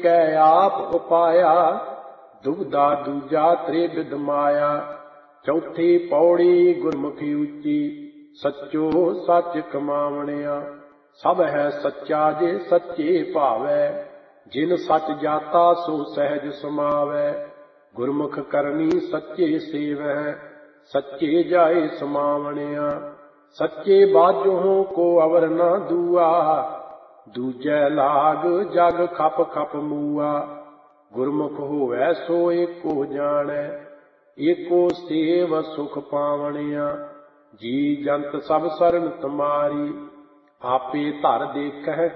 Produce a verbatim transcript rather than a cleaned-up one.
कै आप उपाया, दुबदा दूजा त्रिविध माया। चौथी पौड़ी गुरमुखी उच्ची, सच्चो सच कमावणिया। सब है सच्चा जे सच्चे भावै, जिन सच जाता सो सहज समावै। गुरमुख करनी सच्चे सेवै, सच्चे जाए समावणिया। सच्चे बाजों को अवर न दुआ, दूजै लाग जग खप खप मूआ। गुरमुख होवै सो एको जानै, एको सेव सुख पावणिया। जी जंत सब सरन तुम्हारी, आपे धर देखै